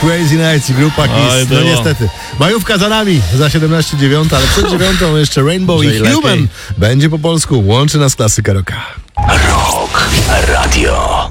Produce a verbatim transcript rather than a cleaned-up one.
Crazy Nights i grupa Kiss. Oj, No było. niestety. Majówka za nami, za siedemnaście dziewiąta, ale przed dziewiątą jeszcze Rainbow i Może i Human. lepiej. Będzie po polsku, łączy nas klasyka rocka. Rock Radio.